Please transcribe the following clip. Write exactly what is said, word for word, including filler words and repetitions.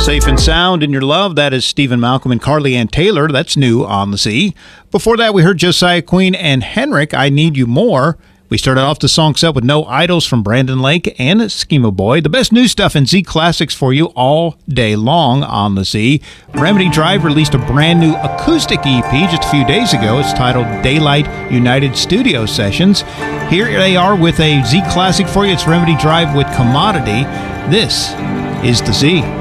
Safe and Sound in Your Love. That is Stephen Malcolm and Carly Ann Taylor. That's new on the sea. Before that, we heard Josiah Queen and Henrik, I Need You More. We started off the song set with No Idols from Brandon Lake and Schema Boy. The best new stuff in Z Classics for you all day long on the sea. Remedy Drive released a brand new acoustic E P just a few days ago. It's titled Daylight United Studio Sessions. Here they are with a Z Classic for you. It's Remedy Drive with Commodity. This is the Sea.